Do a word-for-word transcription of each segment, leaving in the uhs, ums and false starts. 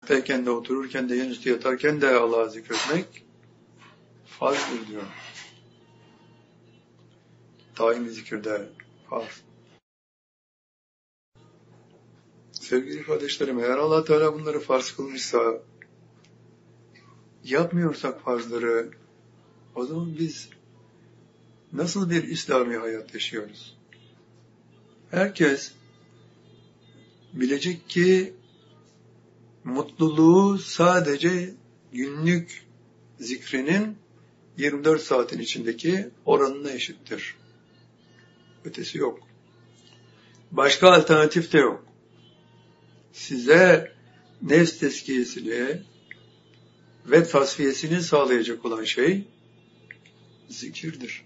ayaktayken de, otururken de, yanüstü yatarken de Allah'ı zikretmek farzdır diyor. Daimi zikirde farz. Sevgili kardeşlerim, eğer Allah Teala bunları farz kılmışsa, yapmıyorsak farzları, o zaman biz nasıl bir İslami hayat yaşıyoruz? Herkes bilecek ki mutluluğu sadece günlük zikrinin yirmi dört saatin içindeki oranına eşittir. Ötesi yok. Başka alternatif de yok. Size nefs tezkiyesini ve tasfiyesini sağlayacak olan şey zikirdir.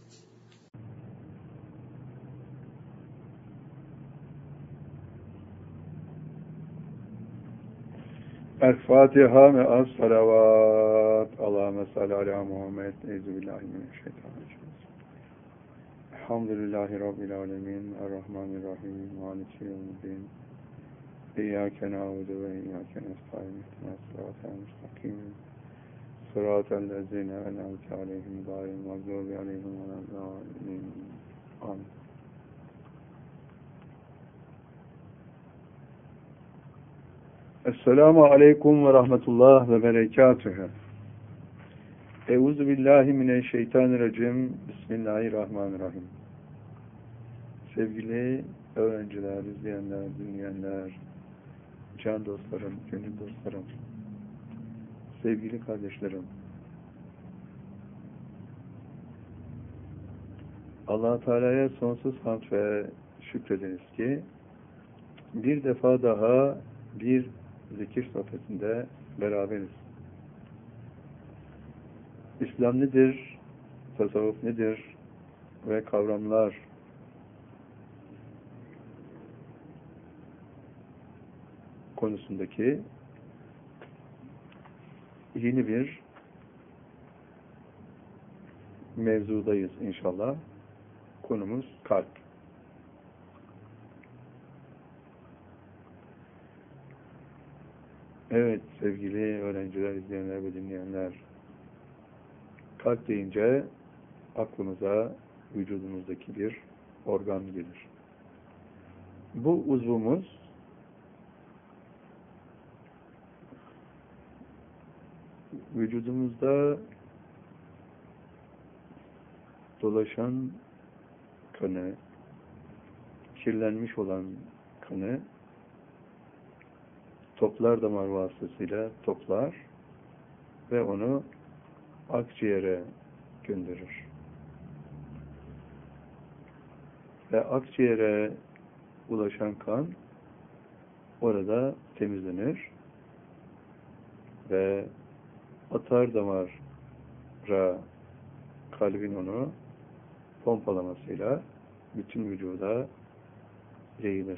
El-Fatiha ve es-salavat. Allahümme salli ala Muhammed. Euzubillahimineşşeytanirracim. Elhamdülillahi Rabbil alemin. Errahmanirrahim. Maliki yevmiddin. İyyâke na'budu ve iyyâke nestaîn. İhdinas sıratal müstakîm. Sıratal lezîne en'amte aleyhim gâyril mağdûbi aleyhim veleddâllîn. Amin. Esselamu aleyküm ve rahmetullah ve berekatühü. Euzu billahi mineşşeytanirracim. Bismillahirrahmanirrahim. Sevgili öğrenciler, izleyenler, dinleyenler, can dostlarım, gönül dostlarım, sevgili kardeşlerim, Allah Teala'ya sonsuz hamd ve şükrediniz ki bir defa daha bir zikir sohbetinde beraberiz. İslam nedir? Tasavvuf nedir? Ve kavramlar konusundaki yeni bir mevzudayız inşallah. Konumuz kalp. Evet sevgili öğrenciler, izleyenler ve dinleyenler, kalp deyince aklımıza vücudumuzdaki bir organ gelir. Bu uzvumuz vücudumuzda dolaşan kanı, kirlenmiş olan kanı toplar damar vasıtasıyla toplar ve onu akciğere gönderir. Ve akciğere ulaşan kan orada temizlenir ve atar damara kalbin onu pompalamasıyla bütün vücuda yayılır.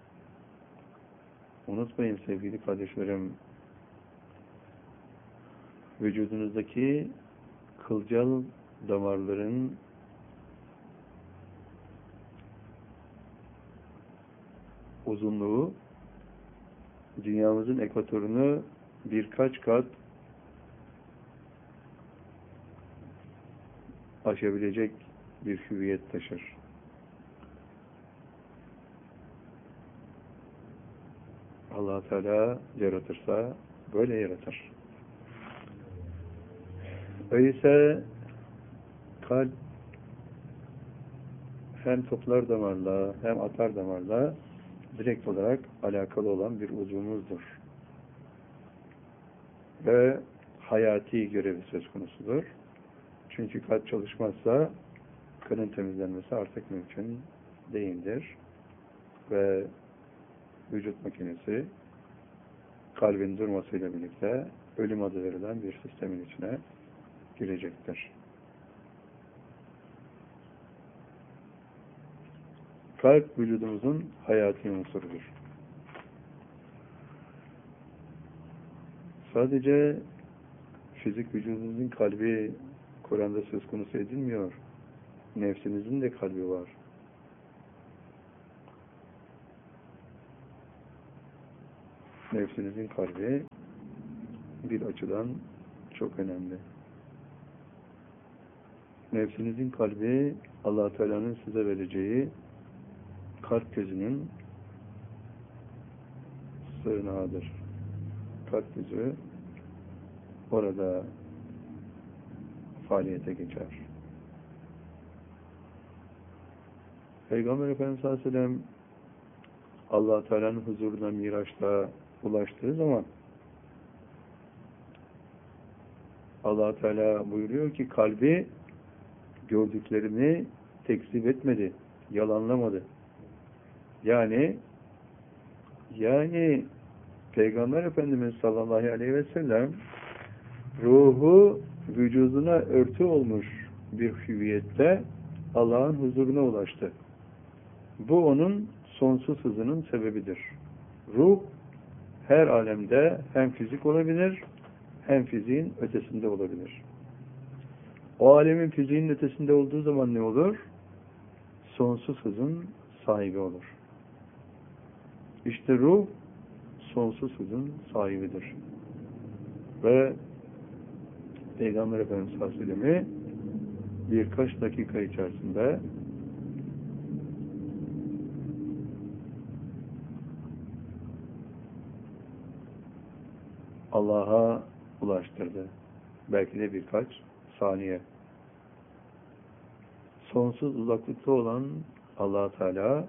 Unutmayın sevgili kardeşlerim, vücudunuzdaki kılcal damarların uzunluğu dünyamızın ekvatorunu birkaç kat aşabilecek bir hüviyet taşır. Allah Teala yaratırsa böyle yaratır. Öyleyse kalp hem toplar damarla hem atar damarla direkt olarak alakalı olan bir uzvumuzdur. Ve hayati görevi söz konusudur. Çünkü kalp çalışmazsa kanın temizlenmesi artık mümkün değildir. Ve vücut makinesi kalbin durmasıyla birlikte ölüm adı verilen bir sistemin içine girecektir. Kalp vücudumuzun hayati unsurudur. Sadece fizik vücudunuzun kalbi Kur'an'da söz konusu edilmiyor. Nefsinizin de kalbi var. nefsinizin kalbi bir açıdan çok önemli. Nefsinizin kalbi Allah-u Teala'nın size vereceği kalp gözünün sığınağıdır. Kalp gözü orada faaliyete geçer. Peygamber Efendimiz sallallahu aleyhi ve sellem Allah-u Teala'nın huzuruna Miraç'ta ulaştığı zaman Allah-u Teala buyuruyor ki kalbi gördüklerini tekzip etmedi, yalanlamadı. Yani yani Peygamber Efendimiz sallallahu aleyhi ve sellem ruhu vücuduna örtü olmuş bir hüviyette Allah'ın huzuruna ulaştı. Bu onun sonsuz hızının sebebidir. Ruh her alemde hem fizik olabilir hem fiziğin ötesinde olabilir. O alemin fiziğin ötesinde olduğu zaman ne olur? Sonsuz hızın sahibi olur. İşte ruh sonsuz hızın sahibidir. Ve Peygamber Efendimiz sallallahu aleyhi ve sellem'i birkaç dakika içerisinde Allah'a ulaştırdı. Belki de birkaç saniye. Sonsuz uzaklıkta olan Allah-u Teala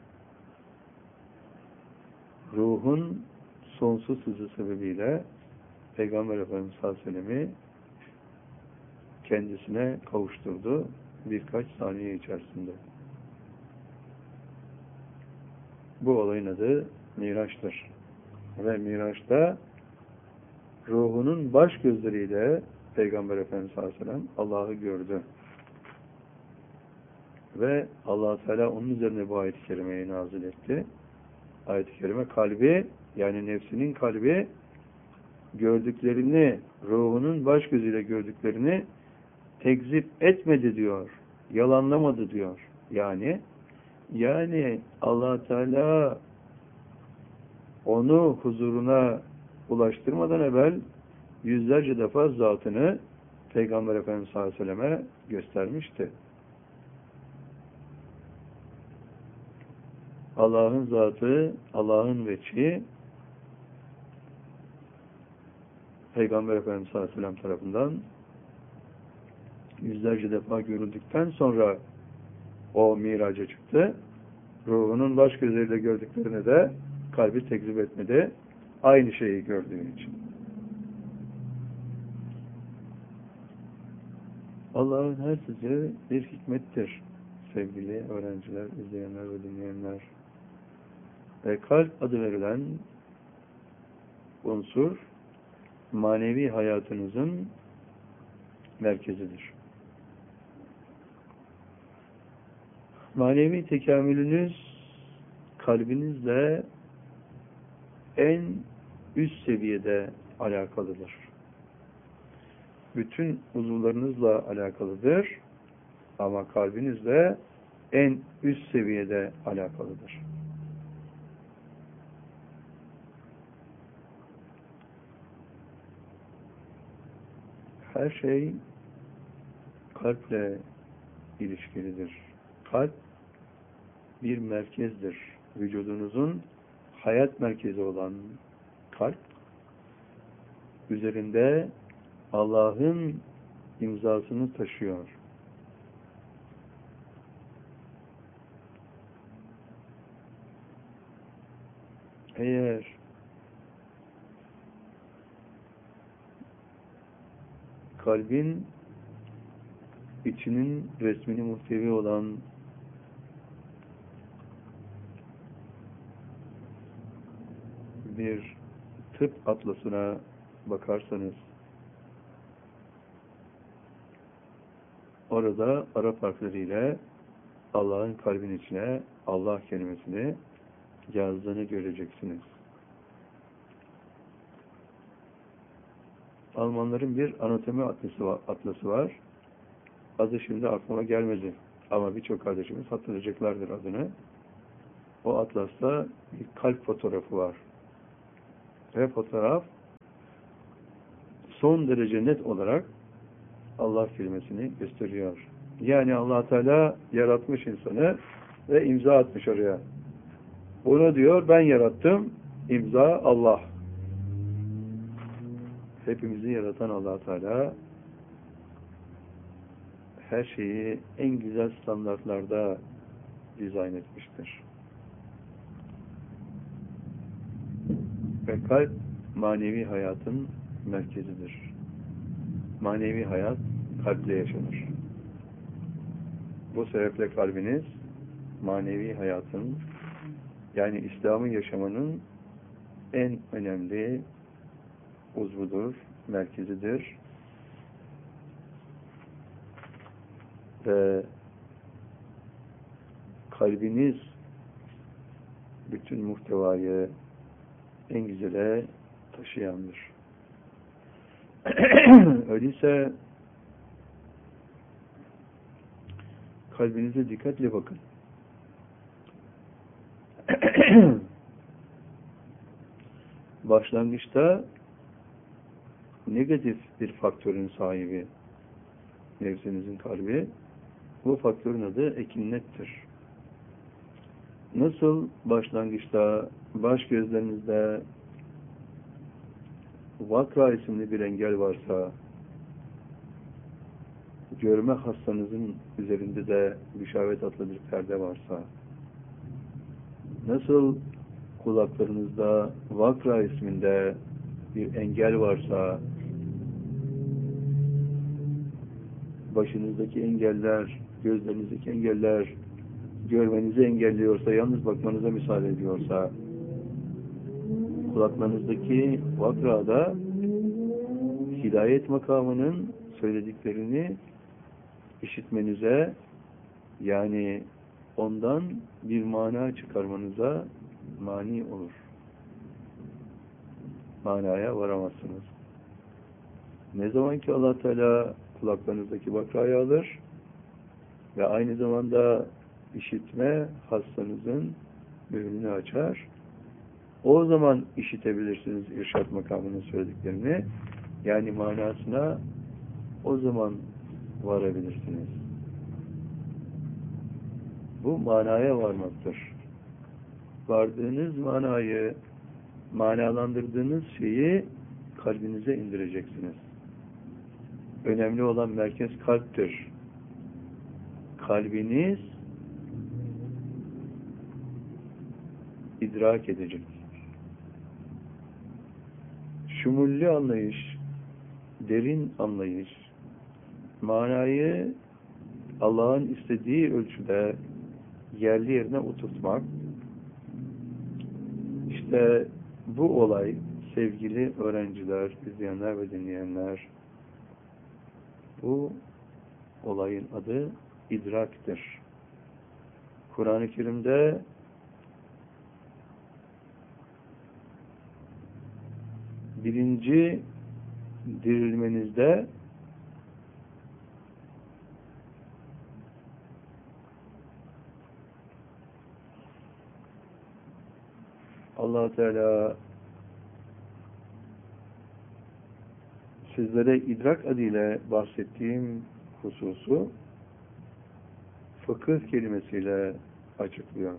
ruhun sonsuz hızı sebebiyle Peygamber Efendimiz sallallahu aleyhi ve sellem'i kendisine kavuşturdu birkaç saniye içerisinde. Bu olayın adı Miraç'tır. Ve Miraç'ta ruhunun baş gözleriyle Peygamber Efendimiz sallallahu aleyhi ve sellem Allah'ı gördü. Ve Allah-u Teala onun üzerine bu ayet-i kerimeyi nazil etti. Ayet-i kerime kalbi, yani nefsinin kalbi gördüklerini, ruhunun baş gözüyle gördüklerini tekzip etmedi diyor. Yalanlamadı diyor. Yani yani Allah Teala onu huzuruna ulaştırmadan evvel yüzlerce defa zatını Peygamber Efendimiz sallallahu aleyhi ve selleme göstermişti. Allah'ın zatı, Allah'ın veçhi Peygamber Efendimiz sallallahu aleyhi ve sellem tarafından yüzlerce defa görüldükten sonra o miraca çıktı. Ruhunun baş gözleriyle gördüklerini de kalbi tekzip etmedi. Aynı şeyi gördüğü için. Allah'ın her sözü bir hikmettir. Sevgili öğrenciler, izleyenler ve dinleyenler. Ve kalp adı verilen unsur manevi hayatınızın merkezidir. Manevi tekamülünüz kalbinizle en üst seviyede alakalıdır. Bütün uzuvlarınızla alakalıdır ama kalbinizle en üst seviyede alakalıdır. Her şey kalple ilişkilidir. Kalp bir merkezdir. Vücudunuzun hayat merkezi olan kalp üzerinde Allah'ın imzasını taşıyor. Eğer kalbin içinin resmini muhtevi olan bir tıp atlasına bakarsanız orada Arap harfleriyle Allah'ın kalbin içine Allah kelimesini yazdığını göreceksiniz. Almanların bir anatomi atlası var. Atlası var. Adı şimdi aklıma gelmedi. Ama birçok kardeşimiz hatırlayacaklardır adını. O atlasta bir kalp fotoğrafı var. ve fotoğraf son derece net olarak Allah kelimesini gösteriyor. Yani Allah Teala yaratmış insanı ve imza atmış oraya. Bunu diyor ben yarattım, imza Allah. Hepimizi yaratan Allah Teala her şeyi en güzel standartlarda dizayn etmiştir. Ve kalp manevi hayatın merkezidir. Manevi hayat kalple yaşanır. Bu sebeple kalbiniz manevi hayatın, yani İslam'ı yaşamanın en önemli uzvudur, merkezidir. Ve kalbiniz bütün muhtevayı en güzele taşıyandır. Öyleyse kalbinize dikkatle bakın. Başlangıçta negatif bir faktörün sahibi nefsinizin kalbi. Bu faktörün adı ekinnettir. Nasıl başlangıçta baş gözlerinizde vakra isimli bir engel varsa, görme hastanızın üzerinde de müşavet adlı bir perde varsa, nasıl kulaklarınızda vakra isminde bir engel varsa, başınızdaki engeller, gözlerinizdeki engeller görmenizi engelliyorsa, yalnız bakmanıza müsaade ediyorsa, kulaklarınızdaki vakrada hidayet makamının söylediklerini işitmenize, yani ondan bir mana çıkarmanıza mani olur. Manaya varamazsınız. Ne zaman ki Allah Teala kulaklarınızdaki vakrayı alır ve aynı zamanda işitme hastanızın mührünü açar, o zaman işitebilirsiniz irşad makamının söylediklerini, yani manasına o zaman varabilirsiniz. Bu manaya varmaktır. Vardığınız manayı, manalandırdığınız şeyi kalbinize indireceksiniz. Önemli olan merkez kalptir. Kalbiniz idrak edecek. Şumullü anlayış, derin anlayış, manayı Allah'ın istediği ölçüde yerli yerine oturtmak, işte bu olay sevgili öğrenciler, izleyenler ve dinleyenler, bu olayın adı idraktir. Kur'an-ı Kerim'de birinci dirilmenizde Allah Teala sizlere idrak adıyla bahsettiğim hususu fıkıh kelimesiyle açıklıyor.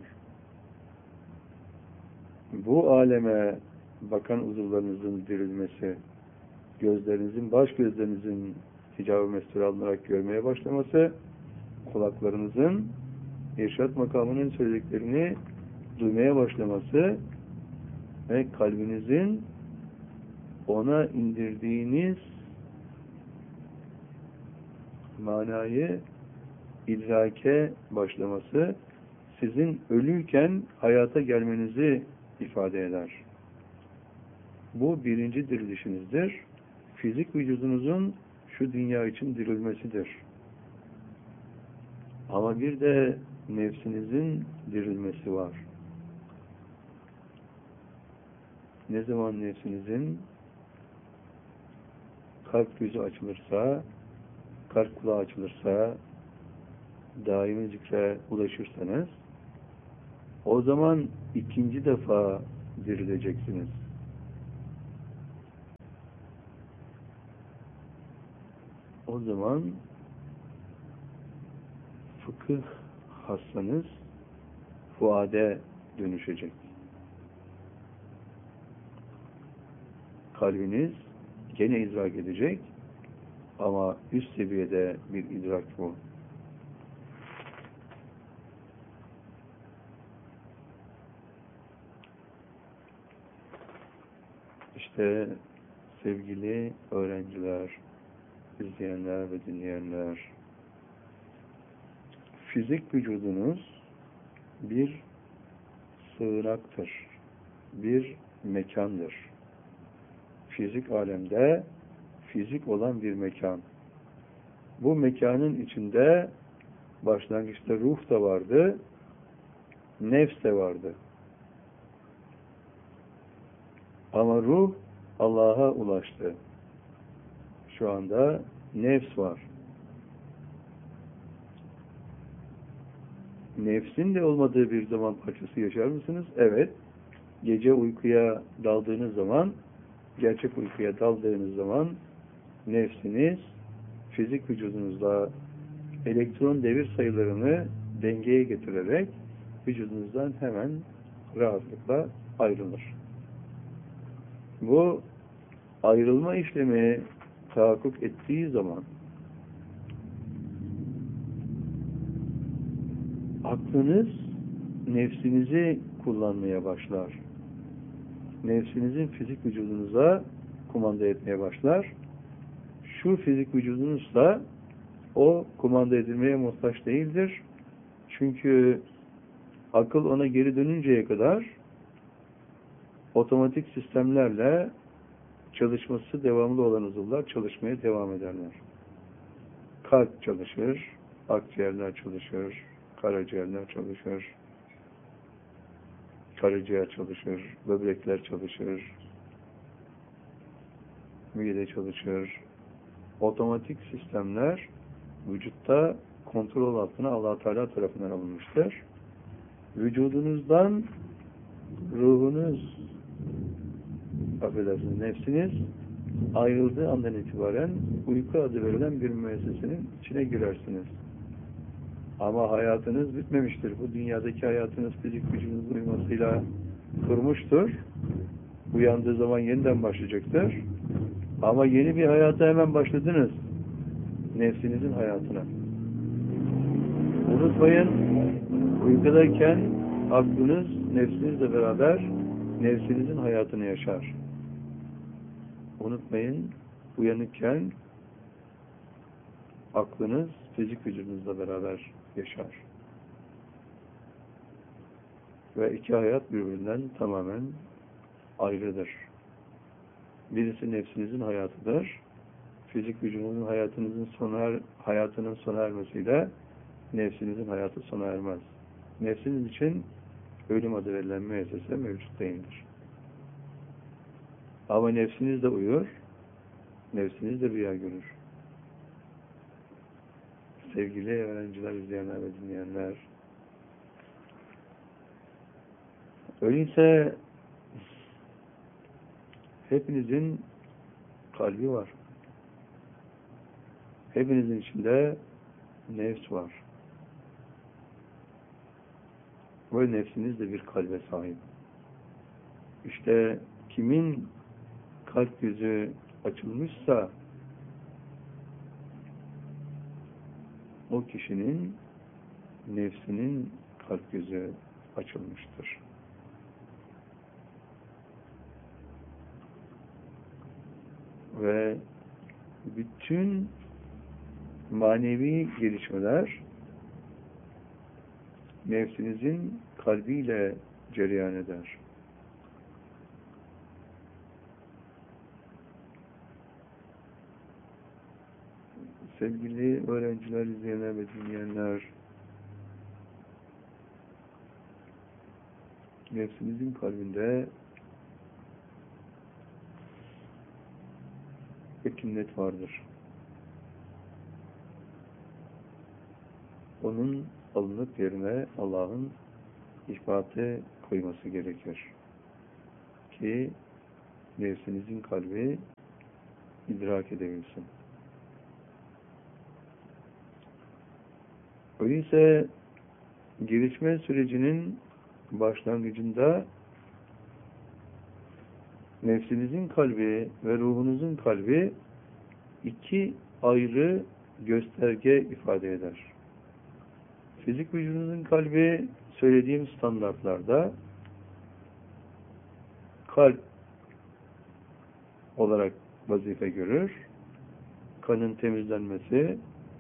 Bu aleme bakan uzuvlarınızın dirilmesi, gözlerinizin, baş gözlerinizin hicab-ı mestur alınarak görmeye başlaması, kulaklarınızın irşad makamının söylediklerini duymaya başlaması ve kalbinizin ona indirdiğiniz manayı idrake başlaması, sizin ölüyken hayata gelmenizi ifade eder. Bu birinci dirilişinizdir. Fizik vücudunuzun şu dünya için dirilmesidir. Ama bir de nefsinizin dirilmesi var. Ne zaman nefsinizin kalp gözü açılırsa, kalp kulağı açılırsa, daimi zikre ulaşırsanız, o zaman ikinci defa dirileceksiniz. o zaman fıkıh hassanız fuade dönüşecek. Kalbiniz gene idrak edecek ama üst seviyede bir idrak bu. İşte sevgili öğrenciler, izleyenler ve dinleyenler, fizik vücudunuz bir sığınaktır, bir mekandır. Fizik alemde fizik olan bir mekan. Bu mekanın içinde başlangıçta ruh da vardı, nefs de vardı. Ama ruh Allah'a ulaştı. Şu anda nefs var. Nefsin de olmadığı bir zaman parçası yaşar mısınız? Evet. Gece uykuya daldığınız zaman, gerçek uykuya daldığınız zaman nefsiniz fizik vücudunuzda elektron devir sayılarını dengeye getirerek vücudunuzdan hemen rahatlıkla ayrılır. Bu ayrılma işlemi tahakkuk ettiği zaman aklınız nefsinizi kullanmaya başlar. Nefsinizin fizik vücudunuza kumanda etmeye başlar. Şu fizik vücudunuzla o kumanda edilmeye muhtaç değildir. Çünkü akıl ona geri dönünceye kadar otomatik sistemlerle çalışması devamlı olan uzuvlar çalışmaya devam ederler. Kalp çalışır, akciğerler çalışır, karaciğerler çalışır, karaciğer çalışır, böbrekler çalışır, mide çalışır. Otomatik sistemler vücutta kontrol altına Allah Teala tarafından alınmıştır. Vücudunuzdan ruhunuz, affedersiniz, nefsiniz ayrıldığı andan itibaren uyku adı verilen bir müessesenin içine girersiniz. Ama hayatınız bitmemiştir. Bu dünyadaki hayatınız fizik vücudunuzun uyumasıyla durmuştur. Uyandığı zaman yeniden başlayacaktır. Ama yeni bir hayata hemen başladınız. Nefsinizin hayatına. Unutmayın, uykudayken aklınız nefsinizle beraber nefsinizin hayatını yaşar. Unutmayın, uyanıkken aklınız fizik vücudunuzla beraber yaşar. Ve iki hayat birbirinden tamamen ayrıdır. Birisi nefsinizin hayatıdır. Fizik vücudunuzun hayatınızın sona er, hayatının sona ermesiyle nefsinizin hayatı sona ermez. Nefsiniz için ölüm adı verilen müessese mevcut değildir. Ama nefsiniz de uyur, nefsiniz de rüya görür. Sevgili öğrenciler, izleyenler ve dinleyenler, öyleyse hepinizin kalbi var. Hepinizin içinde nefs var. Ve nefsiniz de bir kalbe sahip. İşte kimin kalp gözü açılmışsa o kişinin nefsinin kalp gözü açılmıştır. Ve bütün manevi gelişmeler nefsinizin kalbiyle cereyan eder. Sevgili öğrenciler, izleyenler ve dinleyenler, nefsinizin kalbinde ekinnet vardır. Onun alınıp yerine Allah'ın ispatı koyması gerekir. Ki nefsinizin kalbi idrak edebilsin. Öyleyse gelişme sürecinin başlangıcında nefsinizin kalbi ve ruhunuzun kalbi iki ayrı gösterge ifade eder. Fizik vücudunuzun kalbi söylediğim standartlarda kalp olarak vazife görür. Kanın temizlenmesi,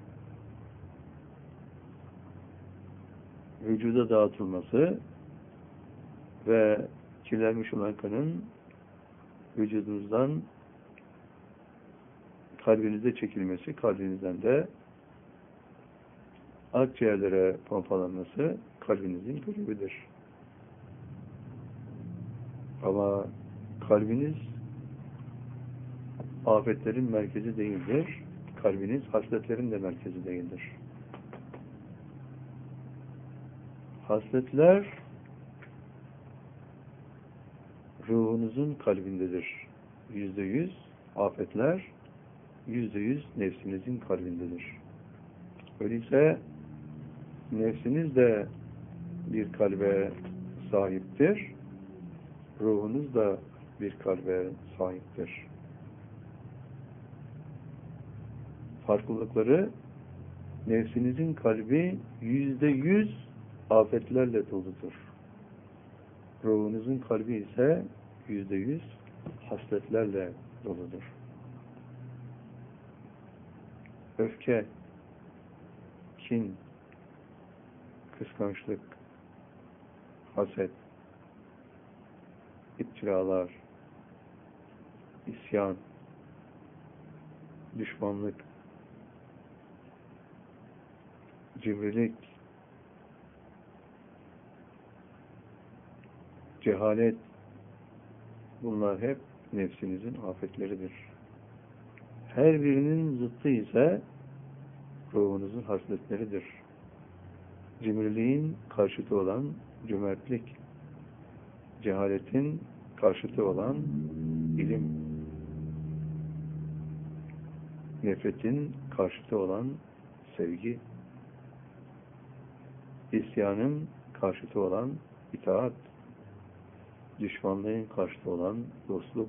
vücuda dağıtılması ve kirlenmiş olan kanın vücudunuzdan kalbinize çekilmesi, kalbinizden de akciğerlere pompalanması kalbinizin görevidir. Ama kalbiniz afetlerin merkezi değildir. Kalbiniz hasletlerin de merkezi değildir. Hasletler ruhunuzun kalbindedir. Yüzde yüz afetler yüzde yüz nefsinizin kalbindedir. Öyleyse nefsiniz de bir kalbe sahiptir. Ruhunuz da bir kalbe sahiptir. Farklılıkları nefsinizin kalbi yüzde yüz afetlerle doludur. Ruhunuzun kalbi ise yüzde yüz hasletlerle doludur. Öfke, kin, kıskançlık, haset, iftiralar, isyan, düşmanlık, cimrilik, cehalet, bunlar hep nefsinizin afetleridir. Her birinin zıttı ise ruhunuzun hasletleridir. Cimriliğin karşıtı olan cömertlik, cehaletin karşıtı olan ilim, nefretin karşıtı olan sevgi, isyanın karşıtı olan itaat, düşmanlığın karşıtı olan dostluk.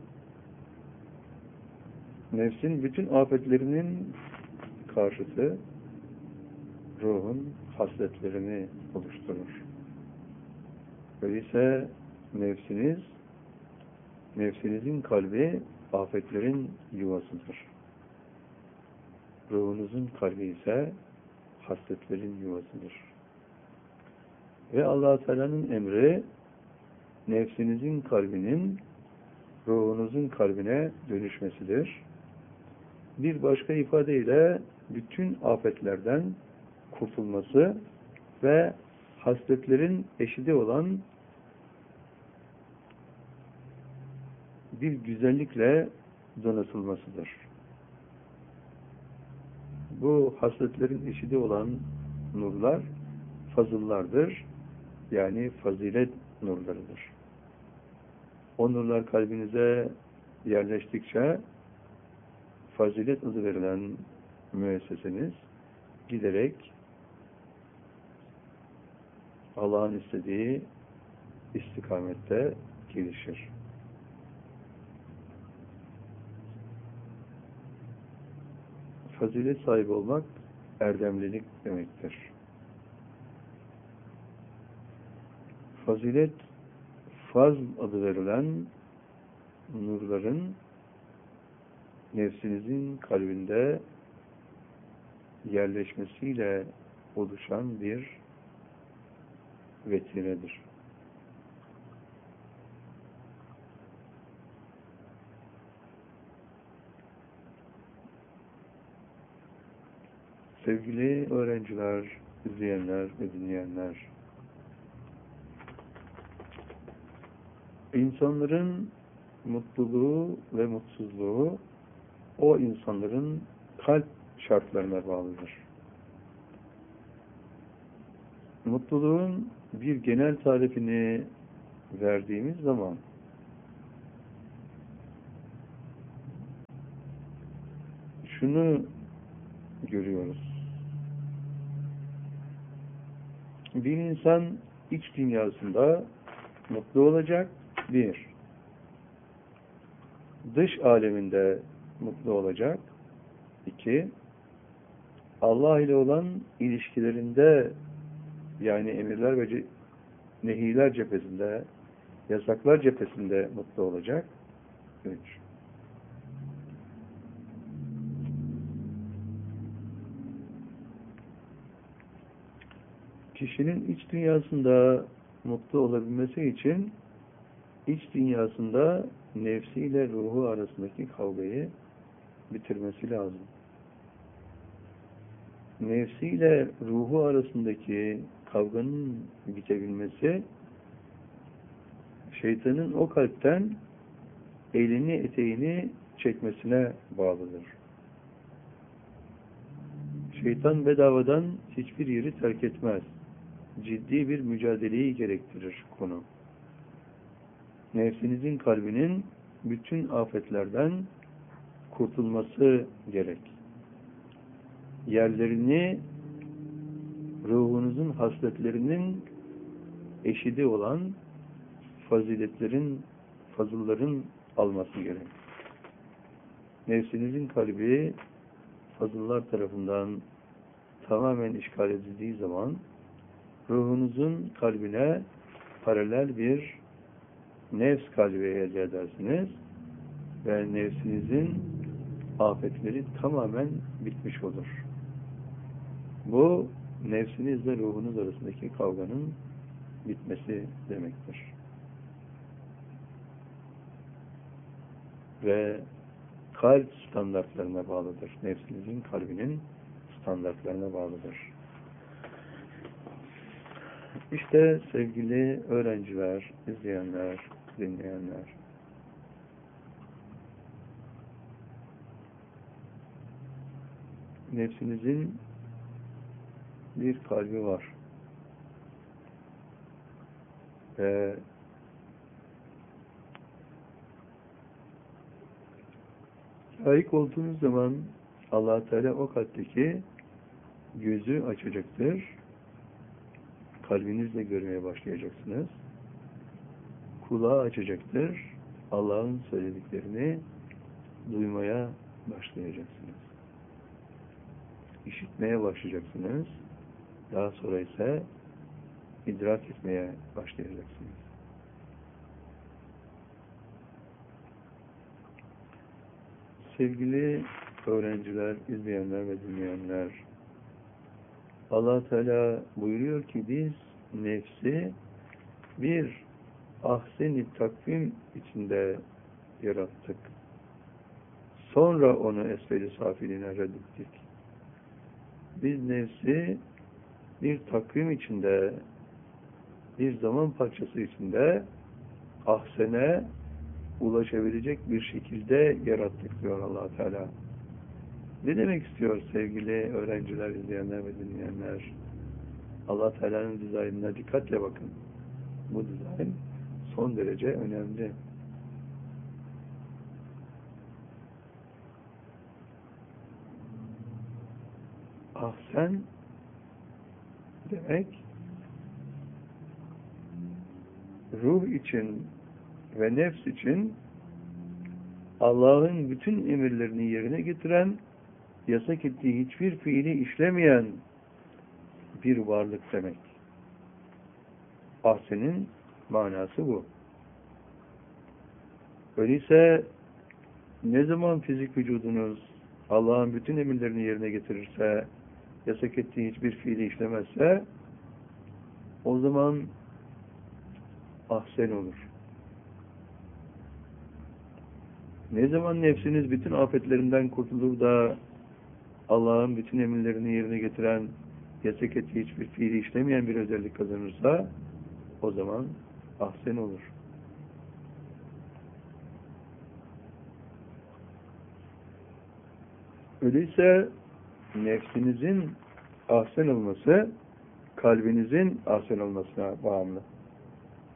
Nefsin bütün afetlerinin karşıtı ruhun hasletlerini oluşturur. Öyleyse nefsiniz, nefsinizin kalbi afetlerin yuvasıdır. Ruhunuzun kalbi ise hasletlerin yuvasıdır. Ve Allah-u Teala'nın emri nefsinizin kalbinin ruhunuzun kalbine dönüşmesidir. Bir başka ifadeyle bütün afetlerden kurtulması ve hasletlerin eşidi olan bir güzellikle donatılmasıdır. Bu hasletlerin eşidi olan nurlar fazıllardır. Yani fazilet nurlarıdır. O nurlar kalbinize yerleştikçe fazilet adı verilen müesseseniz giderek Allah'ın istediği istikamette gelişir. Fazilet sahibi olmak erdemlilik demektir. Fazilet, fazl adı verilen nurların nefsinizin kalbinde yerleşmesiyle oluşan bir vetinedir. Sevgili öğrenciler, izleyenler ve dinleyenler, İnsanların mutluluğu ve mutsuzluğu o insanların kalp şartlarına bağlıdır. Mutluluğun bir genel tarifini verdiğimiz zaman şunu görüyoruz. Bir insan iç dünyasında mutlu olacak. Bir. Dış aleminde mutlu olacak. İki. Allah ile olan ilişkilerinde, yani emirler ve nehiler cephesinde, yasaklar cephesinde mutlu olacak. Üç. Kişinin iç dünyasında mutlu olabilmesi için iç dünyasında nefsiyle ruhu arasındaki kavgayı bitirmesi lazım. Nefsiyle ruhu arasındaki kavganın bitebilmesi, şeytanın o kalpten elini eteğini çekmesine bağlıdır. Şeytan bedavadan hiçbir yeri terk etmez. Ciddi bir mücadeleyi gerektirir konu. Nefsinizin kalbinin bütün afetlerden kurtulması gerek. Yerlerini ruhunuzun hasletlerinin eşidi olan faziletlerin, fazılların alması gerek. Nefsinizin kalbi fazıllar tarafından tamamen işgal edildiği zaman ruhunuzun kalbine paralel bir nefs kalbi elde edersiniz ve nefsinizin afetleri tamamen bitmiş olur. Bu nefsinizle ruhunuz arasındaki kavganın bitmesi demektir. Ve kalp standartlarına bağlıdır. Nefsinizin kalbinin standartlarına bağlıdır. İşte sevgili öğrenciler, izleyenler, dinleyenler, nefsinizin bir kalbi var. Ve layık olduğunuz zaman Allah Teala o kalpteki gözü açacaktır. Kalbinizle görmeye başlayacaksınız. Kulağı açacaktır. Allah'ın söylediklerini duymaya başlayacaksınız. İşitmeye başlayacaksınız. Daha sonra ise idrak etmeye başlayacaksınız. Sevgili öğrenciler, izleyenler ve dinleyenler, Allah Teala buyuruyor ki biz nefsi bir ahsen-i takvim içinde yarattık. Sonra onu esfel-i safiline reddettik. Biz nefsi bir takvim içinde, bir zaman parçası içinde ahsene ulaşabilecek bir şekilde yarattık diyor Allah Teala. Ne demek istiyor sevgili öğrenciler, izleyenler ve dinleyenler? Allah Teala'nın dizaynına dikkatle bakın. Bu dizayn son derece önemli. Ahsen demek ruh için ve nefs için Allah'ın bütün emirlerini yerine getiren, yasak ettiği hiçbir fiili işlemeyen bir varlık demek. Ahsen'in manası bu. Öyleyse ne zaman fizik vücudunuz Allah'ın bütün emirlerini yerine getirirse, yasak ettiği hiçbir fiili işlemezse, o zaman ahsen olur. Ne zaman nefsiniz bütün afetlerinden kurtulur da Allah'ın bütün emirlerini yerine getiren, yasak ettiği hiçbir fiili işlemeyen bir özellik kazanırsa, o zaman ahsen olur. Öyleyse nefsinizin ahsen olması, kalbinizin ahsen olmasına bağımlı.